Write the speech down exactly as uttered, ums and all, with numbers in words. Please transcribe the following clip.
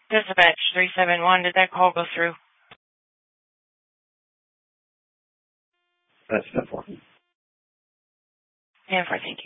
Dispatch three seven one, did that call go through? That's step four. And for thank you.